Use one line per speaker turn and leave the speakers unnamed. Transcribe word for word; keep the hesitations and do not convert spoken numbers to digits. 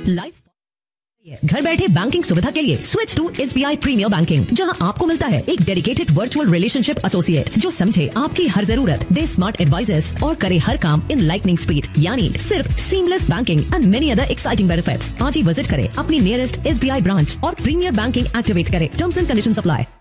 Life. घर बैठे banking सुविधा के लिए switch to SBI premiere banking, जहां आपको मिलता है एक डेडिकेटेड वर्चुअल रिलेशनशिप एसोसिएट जो समझे आपकी हर जरूरत, दे स्मार्ट एडवाइजेस और करे हर काम इन लाइटनिंग स्पीड, यानी सिर्फ seamless banking and many other exciting benefits. आज ही विजिट करें अपनी नियरेस्ट एसबीआई ब्रांच और प्रीमियर बैंकिंग एक्टिवेट करें। Terms and conditions apply.